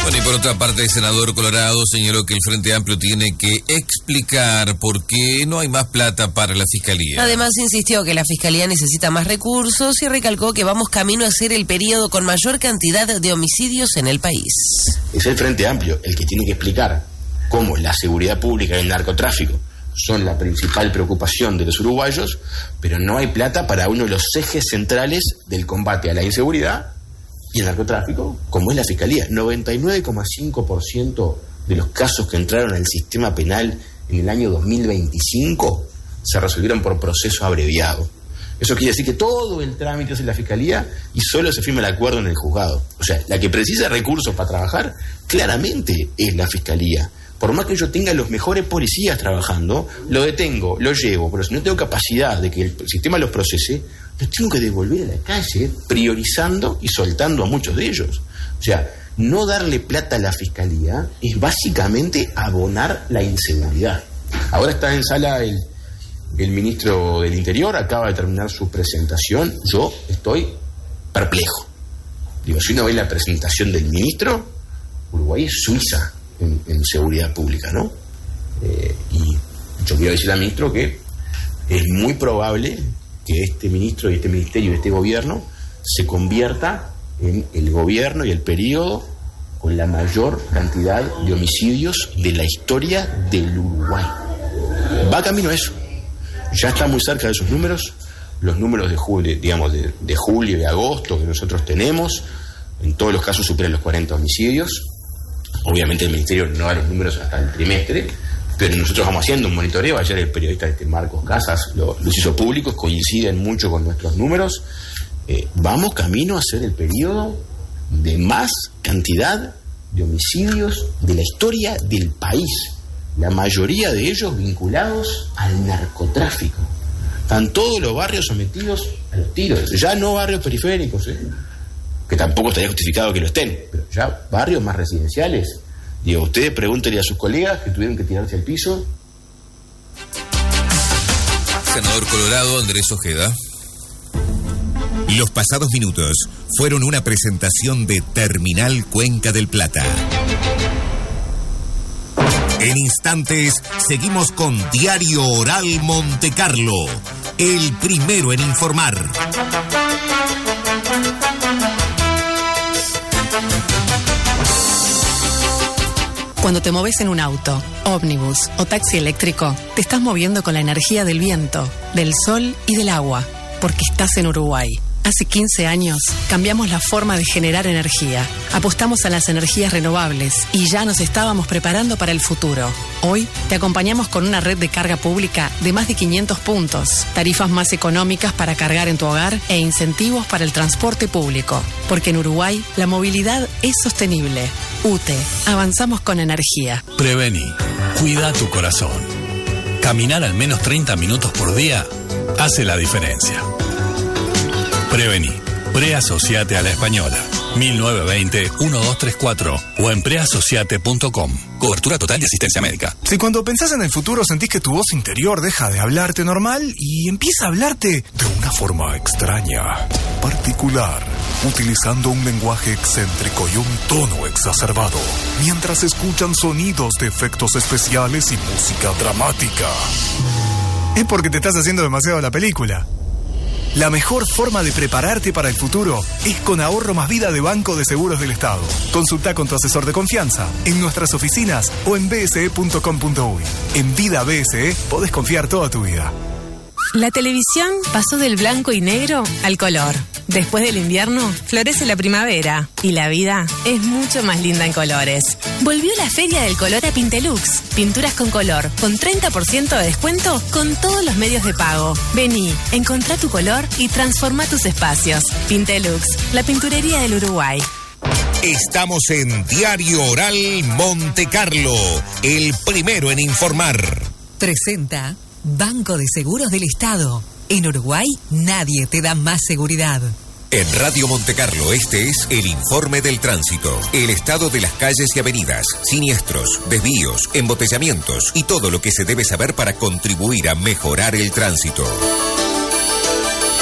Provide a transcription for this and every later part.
Bueno, y por otra parte, el senador Colorado señaló que el Frente Amplio tiene que explicar por qué no hay más plata para la Fiscalía. Además, insistió que la Fiscalía necesita más recursos y recalcó que vamos camino a ser el periodo con mayor cantidad de homicidios en el país. Es el Frente Amplio el que tiene que explicar cómo la seguridad pública y el narcotráfico son la principal preocupación de los uruguayos, pero no hay plata para uno de los ejes centrales del combate a la inseguridad y el narcotráfico, como es la Fiscalía. 99,5% de los casos que entraron al sistema penal en el año 2025 se resolvieron por proceso abreviado. Eso quiere decir que todo el trámite es en la Fiscalía y solo se firma el acuerdo en el juzgado. O sea, la que precisa recursos para trabajar claramente es la Fiscalía. Por más que yo tenga los mejores policías trabajando, lo detengo, lo llevo, pero si no tengo capacidad de que el sistema los procese, los tengo que devolver a la calle, priorizando y soltando a muchos de ellos. O sea, no darle plata a la Fiscalía es básicamente abonar la inseguridad. Ahora está en sala el ministro del Interior, acaba de terminar su presentación. Yo estoy perplejo. Digo, si uno ve la presentación del ministro, Uruguay es Suiza en seguridad pública, ¿no? Y yo quiero decir al ministro que es muy probable que este ministro y este ministerio y este gobierno se convierta en el gobierno y el periodo con la mayor cantidad de homicidios de la historia del Uruguay. Va camino a eso. Ya está muy cerca de esos números. Los números de julio, digamos, de julio y agosto que nosotros tenemos, en todos los casos superan los 40 homicidios. Obviamente el ministerio no da los números hasta el trimestre, pero nosotros vamos haciendo un monitoreo. Ayer el periodista Marcos Casas los hizo públicos, coinciden mucho con nuestros números. Vamos camino a ser el periodo de más cantidad de homicidios de la historia del país, la mayoría de ellos vinculados al narcotráfico. Están todos los barrios sometidos a los tiros, ya no barrios periféricos, que tampoco estaría justificado que lo estén, pero ya barrios más residenciales. Digo, ustedes pregúntenle a sus colegas que tuvieron que tirarse al piso. Senador Colorado Andrés Ojeda. Los pasados minutos fueron una presentación de Terminal Cuenca del Plata. En instantes seguimos con Diario Oral Montecarlo, el primero en informar. Cuando te moves en un auto, ómnibus o taxi eléctrico, te estás moviendo con la energía del viento, del sol y del agua, porque estás en Uruguay. Hace 15 años cambiamos la forma de generar energía, apostamos a las energías renovables y ya nos estábamos preparando para el futuro. Hoy te acompañamos con una red de carga pública de más de 500 puntos, tarifas más económicas para cargar en tu hogar e incentivos para el transporte público. Porque en Uruguay la movilidad es sostenible. UTE, avanzamos con energía. Prevení, cuida tu corazón. Caminar al menos 30 minutos por día hace la diferencia. Prevení, preasociate a la Española, 1920-1234 o en preasociate.com. Cobertura total de asistencia médica. Si cuando pensás en el futuro sentís que tu voz interior deja de hablarte normal y empieza a hablarte de una forma extraña, particular, utilizando un lenguaje excéntrico y un tono exacerbado, mientras escuchan sonidos de efectos especiales y música dramática, es porque te estás haciendo demasiado la película. La mejor forma de prepararte para el futuro es con Ahorro Más Vida de Banco de Seguros del Estado. Consulta con tu asesor de confianza en nuestras oficinas o en bse.com.uy. En Vida BSE podés confiar toda tu vida. La televisión pasó del blanco y negro al color. Después del invierno, florece la primavera. Y la vida es mucho más linda en colores. Volvió la Feria del Color a Pintelux. Pinturas con color, con 30% de descuento con todos los medios de pago. Vení, encontrá tu color y transforma tus espacios. Pintelux, la pinturería del Uruguay. Estamos en Diario Oral Montecarlo, el primero en informar. Presenta Banco de Seguros del Estado. En Uruguay nadie te da más seguridad. En Radio Montecarlo, este es el informe del tránsito. El estado de las calles y avenidas, siniestros, desvíos, embotellamientos y todo lo que se debe saber para contribuir a mejorar el tránsito.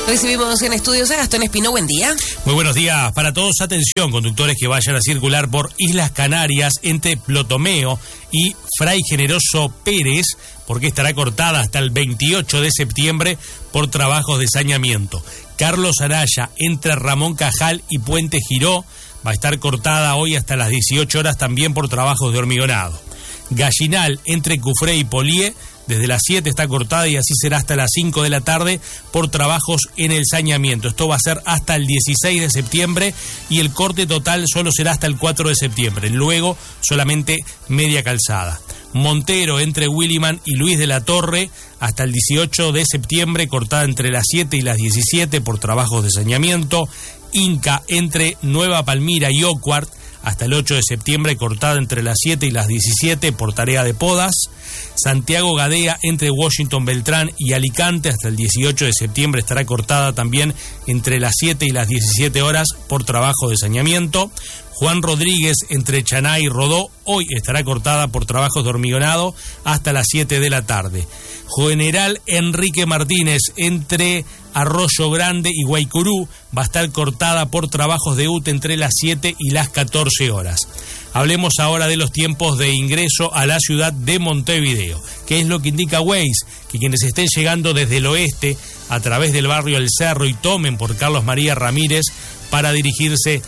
Recibimos en estudios a Gastón Espino. Buen día. Muy buenos días para todos. Atención, conductores que vayan a circular por Islas Canarias entre Plotomeo y Fray Generoso Pérez, porque estará cortada hasta el 28 de septiembre por trabajos de saneamiento. Carlos Araya entre Ramón Cajal y Puente Giró va a estar cortada hoy hasta las 18 horas también por trabajos de hormigonado. Gallinal entre Cufré y Polié desde las 7 está cortada y así será hasta las 5 de la tarde por trabajos en el saneamiento. Esto va a ser hasta el 16 de septiembre y el corte total solo será hasta el 4 de septiembre. Luego solamente media calzada. Montero entre Williman y Luis de la Torre hasta el 18 de septiembre, cortada entre las 7 y las 17 por trabajos de saneamiento. Inca entre Nueva Palmira y Oquart hasta el 8 de septiembre, cortada entre las 7 y las 17 por tarea de podas. Santiago Gadea entre Washington Beltrán y Alicante hasta el 18 de septiembre estará cortada también entre las 7 y las 17 horas por trabajo de saneamiento. Juan Rodríguez entre Chaná y Rodó hoy estará cortada por trabajos de hormigonado hasta las 7 de la tarde. General Enrique Martínez entre Arroyo Grande y Guaycurú va a estar cortada por trabajos de UTE entre las 7 y las 14 horas. Hablemos ahora de los tiempos de ingreso a la ciudad de Montevideo. ¿Qué es lo que indica Waze? Que quienes estén llegando desde el oeste a través del barrio El Cerro y tomen por Carlos María Ramírez para dirigirse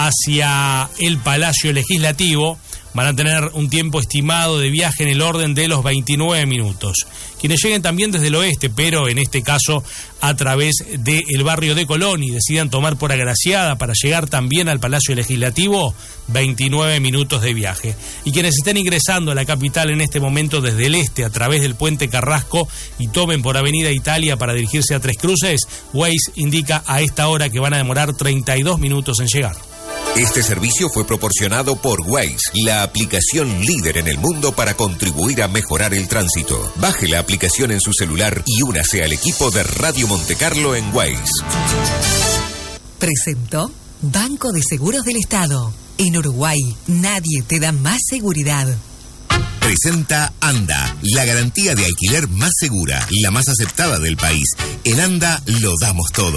hacia el Palacio Legislativo van a tener un tiempo estimado de viaje en el orden de los 29 minutos. Quienes lleguen también desde el oeste, pero en este caso a través del barrio de Colón y decidan tomar por Agraciada para llegar también al Palacio Legislativo, 29 minutos de viaje. Y quienes estén ingresando a la capital en este momento desde el este a través del Puente Carrasco y tomen por Avenida Italia para dirigirse a Tres Cruces, Waze indica a esta hora que van a demorar 32 minutos en llegar. Este servicio fue proporcionado por Waze, la aplicación líder en el mundo para contribuir a mejorar el tránsito. Baje la aplicación en su celular y únase al equipo de Radio Montecarlo en Waze. Presentó Banco de Seguros del Estado. En Uruguay, nadie te da más seguridad. Presenta ANDA, la garantía de alquiler más segura y la más aceptada del país. En ANDA lo damos todo.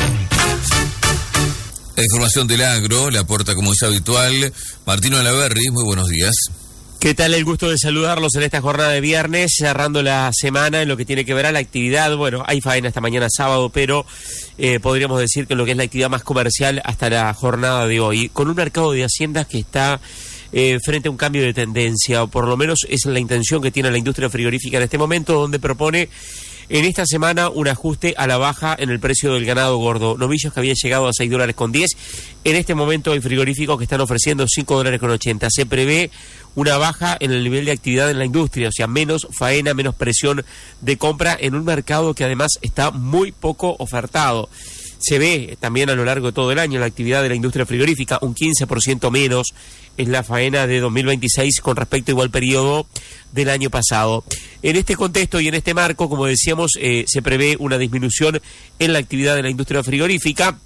La información del agro la aporta como es habitual Martino Alaverri. Muy buenos días. ¿Qué tal? El gusto de saludarlos en esta jornada de viernes, cerrando la semana en lo que tiene que ver a la actividad. Bueno, hay faena esta mañana sábado, pero podríamos decir que lo que es la actividad más comercial hasta la jornada de hoy, con un mercado de haciendas que está frente a un cambio de tendencia, o por lo menos esa es la intención que tiene la industria frigorífica en este momento, donde propone en esta semana un ajuste a la baja en el precio del ganado gordo. Novillos que habían llegado a $6.10. En este momento hay frigoríficos que están ofreciendo $5.80. Se prevé una baja en el nivel de actividad en la industria, o sea, menos faena, menos presión de compra en un mercado que además está muy poco ofertado. Se ve también a lo largo de todo el año la actividad de la industria frigorífica, un 15% menos es la faena de 2026 con respecto a igual periodo del año pasado. En este contexto y en este marco, como decíamos, se prevé una disminución en la actividad de la industria frigorífica.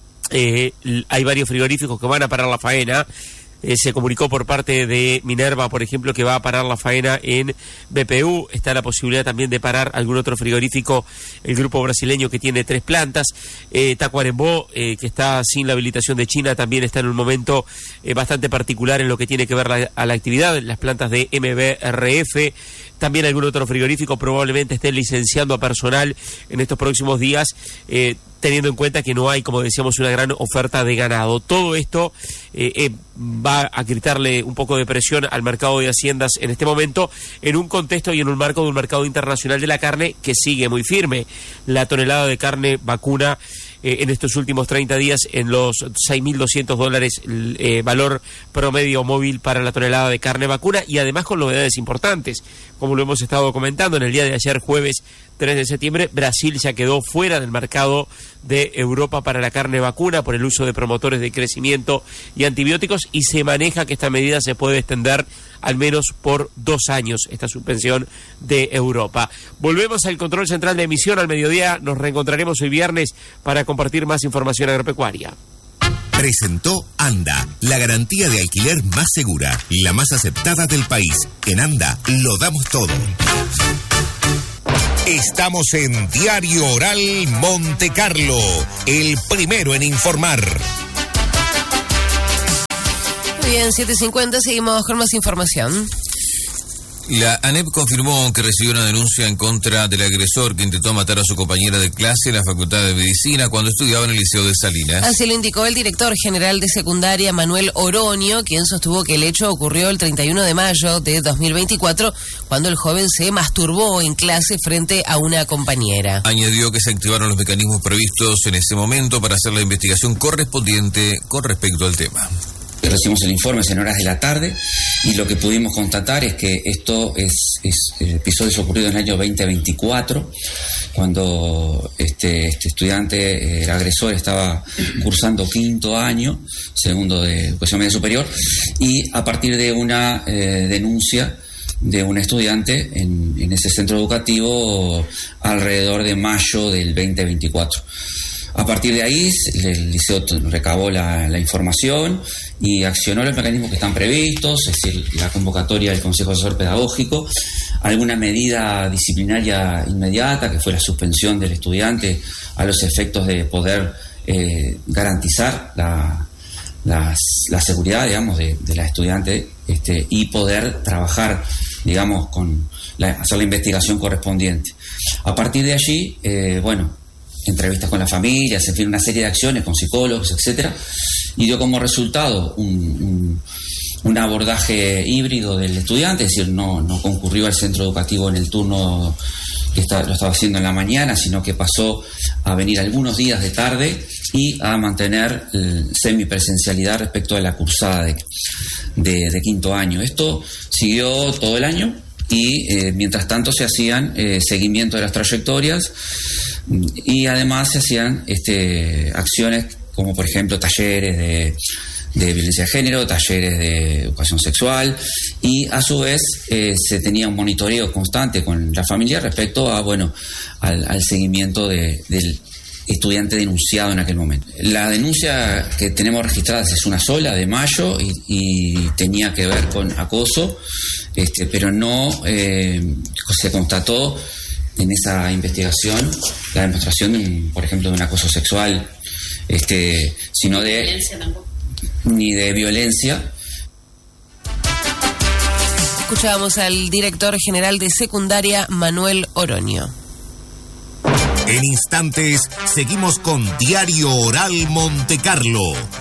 Hay varios frigoríficos que van a parar la faena. Se comunicó por parte de Minerva, por ejemplo, que va a parar la faena en BPU. Está la posibilidad también de parar algún otro frigorífico, el grupo brasileño que tiene 3 plantas. Tacuarembó, que está sin la habilitación de China, también está en un momento bastante particular en lo que tiene que ver a la actividad. Las plantas de MBRF, también algún otro frigorífico probablemente estén licenciando a personal en estos próximos días, teniendo en cuenta que no hay, como decíamos, una gran oferta de ganado. Todo esto va a quitarle un poco de presión al mercado de haciendas en este momento, en un contexto y en un marco de un mercado internacional de la carne que sigue muy firme. La tonelada de carne vacuna en estos últimos 30 días en los $6.200 valor promedio móvil para la tonelada de carne vacuna, y además con novedades importantes, como lo hemos estado comentando. En el día de ayer, jueves 3 de septiembre, Brasil ya quedó fuera del mercado de Europa para la carne vacuna por el uso de promotores de crecimiento y antibióticos, y se maneja que esta medida se puede extender al menos por 2 años, esta suspensión de Europa. Volvemos al control central de emisión al mediodía. Nos reencontraremos hoy viernes para compartir más información agropecuaria. Presentó ANDA, la garantía de alquiler más segura y la más aceptada del país. En ANDA lo damos todo. Estamos en Diario Oral Monte Carlo, el primero en informar. Muy bien, 7:50, seguimos con más información. La ANEP confirmó que recibió una denuncia en contra del agresor que intentó matar a su compañera de clase en la Facultad de Medicina cuando estudiaba en el Liceo de Salinas. Así lo indicó el director general de secundaria, Manuel Oroño, quien sostuvo que el hecho ocurrió el 31 de mayo de 2024, cuando el joven se masturbó en clase frente a una compañera. Añadió que se activaron los mecanismos previstos en ese momento para hacer la investigación correspondiente con respecto al tema. Recibimos el informe en horas de la tarde y lo que pudimos constatar es que esto es el episodio ocurrido en el año 2024, cuando este estudiante, el agresor, estaba cursando 5º año, segundo de educación media superior, y a partir de una denuncia de un estudiante en ese centro educativo alrededor de mayo del 2024. A partir de ahí, el liceo recabó la información y accionó los mecanismos que están previstos, es decir, la convocatoria del Consejo Asesor Pedagógico, alguna medida disciplinaria inmediata, que fue la suspensión del estudiante a los efectos de poder garantizar la seguridad, digamos, de la estudiante y poder trabajar, digamos, hacer la investigación correspondiente. A partir de allí, entrevistas con las familias, en fin, una serie de acciones con psicólogos, etcétera, y dio como resultado un abordaje híbrido del estudiante, es decir, no concurrió al centro educativo en el turno que lo estaba haciendo en la mañana, sino que pasó a venir algunos días de tarde y a mantener semipresencialidad respecto a la cursada de 5º año. Esto siguió todo el año y mientras tanto se hacían seguimiento de las trayectorias y además se hacían acciones como por ejemplo talleres de violencia de género, talleres de educación sexual y a su vez se tenía un monitoreo constante con la familia respecto a al seguimiento del estudiante denunciado en aquel momento. La denuncia que tenemos registrada es una sola, de mayo, y tenía que ver con acoso, pero no se constató en esa investigación la demostración, por ejemplo, de un acoso sexual, sino ni de violencia. Escuchábamos al director general de secundaria, Manuel Oroño. En instantes seguimos con Diario Oral Monte Carlo,